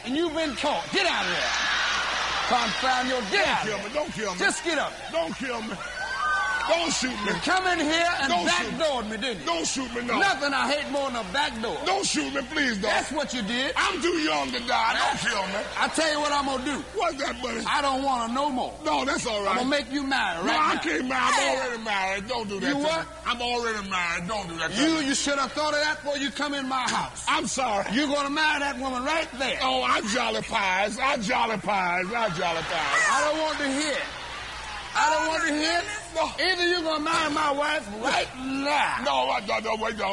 and you've been caught. Get out of there. Confound your, get out of there. Don't kill me. Just get up. Don't kill me. Don't shoot me. You come in here and Don't backdoored me, didn't you? Don't shoot me, no. Nothing I hate more than a backdoor. Don't shoot me, please, don't. That's what you did. I'm too young to die. Don't kill me. I tell you what I'm going to do. What's that, buddy? I don't want to no more. No, that's all right. I'm going to make you married right now. No, I can't marry. I'm already married. Don't do that. You to what? Me. I'm already married. Don't do that to me. You should have thought of that before you come in my house. I'm sorry. You're going to marry that woman right there. Oh, I jolly pies. I jolly pies. I jolly pies. I don't want to hear it. I don't want to hear it. No. Either you're going to marry my wife right now. No, wait, no.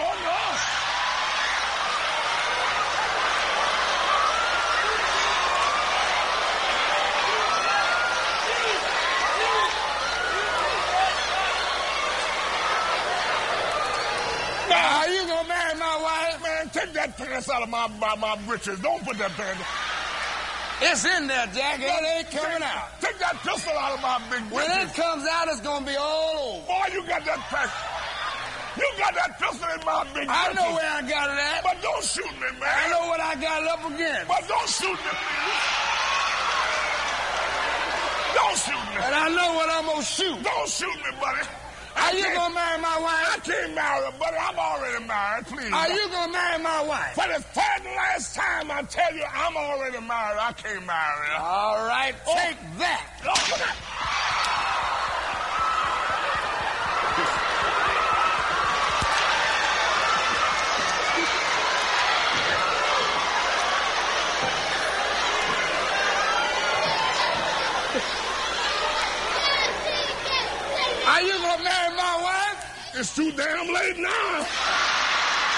Now, are you going to marry my wife? Man, take that pants out of my britches. Don't put that pants. It's in there, Jack. It ain't coming out. Take that pistol out of my big britches. When it comes out, it's going to be all over. Boy, you got that pack. You got that pistol in my big britches. I know where I got it at. But don't shoot me, man. I know what I got it up against. But don't shoot me, please. Don't shoot me. And I know what I'm going to shoot. Don't shoot me, buddy. Are you going to marry my wife? I can't marry her, buddy. I'm already married, please. Are you going to marry my wife? For the third and last time, I tell you, I'm already married. I can't marry her. All right, take that. Look at that. Are you going to marry my wife? It's too damn late now.